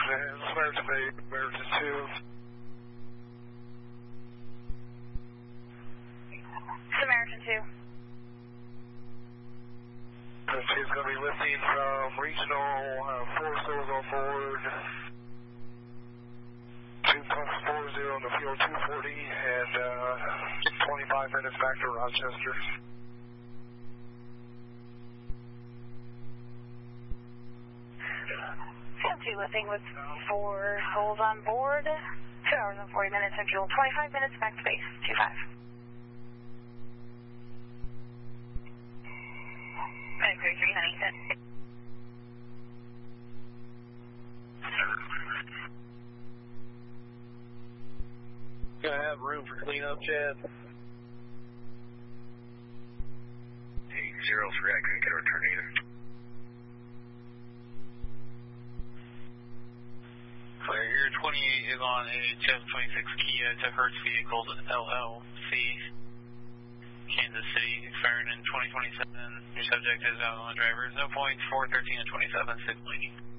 Samaritan Bay, Samaritan 2. Samaritan 2. She's going to be lifting from regional 4 souls on board, 2.40 on the fuel 240, and 25 minutes back to Rochester. 2 lifting with 4 souls on board, 2 hours and 40 minutes and fuel, 25 minutes back to base, 25. Victory, Huntington. Gonna have room for cleanup, Chad? 8-0 for I couldn't get a return either. Clear, your 28 is on a 726 Kia to Hertz Vehicles LLC, Kansas City, expiring in 2027. Your subject is out on the driver. 0 points, 413 and 27, signaling.